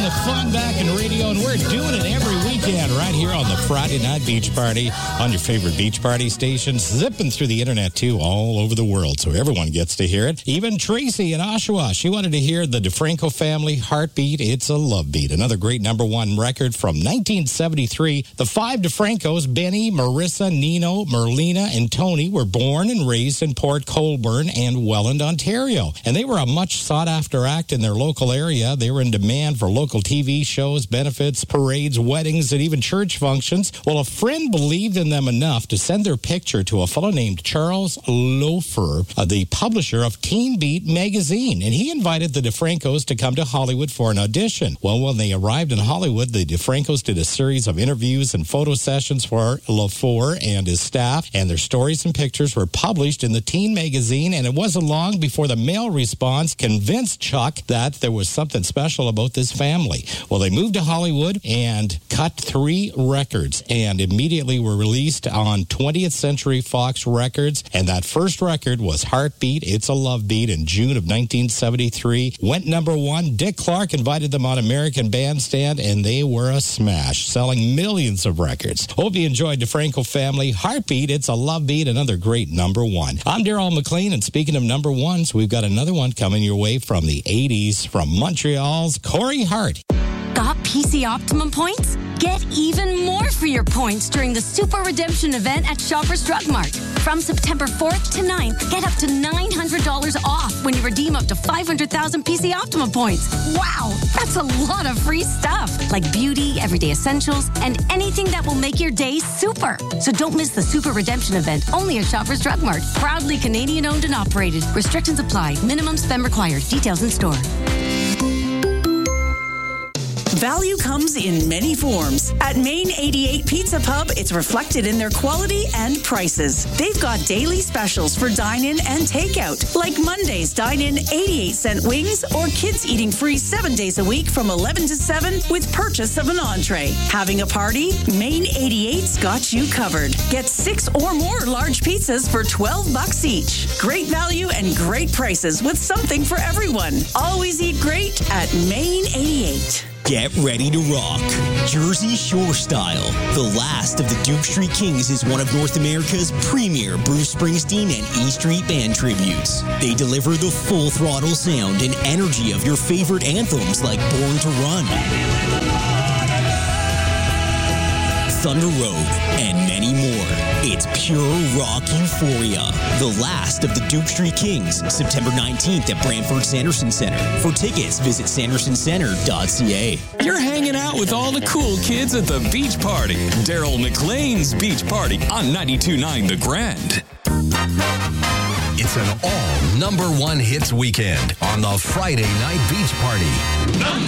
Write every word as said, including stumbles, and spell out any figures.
the fun back in radio, and we're doing it every weekend right here on the Friday Night Beach Party on your favorite beach party stations, zipping through the internet, too, all over the world, so everyone gets to hear it. Even Tracy in Oshawa, she wanted to hear the DeFranco family, Heartbeat, It's a Love Beat, another great number one record from nineteen seventy-three. The five DeFrancos, Benny, Marissa, Nino, Merlina, and Tony, were born and raised in Port Colborne and Welland, Ontario, and they were a much sought-after act in their local area. They were in demand for local T V shows, benefits, parades, weddings, and even church functions. Well, a friend believed in them enough to send their picture to a fellow named Charles Loeffler, uh, the publisher of Teen Beat magazine, and he invited the DeFrancos to come to Hollywood for an audition. Well, when they arrived in Hollywood, the DeFrancos did a series of interviews and photo sessions for Loeffler and his staff, and their stories and pictures were published in the Teen magazine, and it wasn't long before the mail response convinced Chuck that there was something special about this family. Well, they moved to Hollywood and cut three records and immediately were released on twentieth Century Fox Records, and that first record was Heartbeat, It's a Love Beat in June of nineteen seventy-three. Went number one. Dick Clark invited them on American Bandstand, and they were a smash, selling millions of records. Hope you enjoyed DeFranco family, Heartbeat, It's a Love Beat, another great number one. I'm Daryl McLean, and speaking of number ones, we've got another one coming your way from the eighties from Montreal's Corey Hart. Got P C Optimum points? Get even more for your points during the Super Redemption event at Shoppers Drug Mart. From September fourth to ninth, get up to nine hundred dollars off when you redeem up to five hundred thousand P C Optimum points. Wow, that's a lot of free stuff, like beauty, everyday essentials, and anything that will make your day super. So don't miss the Super Redemption event only at Shoppers Drug Mart. Proudly Canadian owned and operated. Restrictions apply. Minimum spend required. Details in store. Value comes in many forms. At Main eighty-eight Pizza Pub, it's reflected in their quality and prices. They've got daily specials for dine-in and takeout, like Monday's dine-in eighty-eight cent wings, or kids eating free seven days a week from eleven to seven with purchase of an entree. Having a party? Main eighty-eight's got you covered. Get six or more large pizzas for twelve bucks each. Great value and great prices with something for everyone. Always eat great at Main eighty-eight. Get ready to rock. Jersey Shore Style. The last of the Duke Street Kings is one of North America's premier Bruce Springsteen and E Street Band tributes. They deliver the full throttle sound and energy of your favorite anthems like Born to Run, Thunder Road, and many more. It's pure rock euphoria. The last of the Duke Street Kings, September nineteenth at Brantford Sanderson Center. For tickets, visit sanderson center dot c a. You're hanging out with all the cool kids at the beach party. Daryl McLean's Beach Party on ninety-two point nine The Grand. It's an all number one hits weekend on the Friday Night Beach Party. Number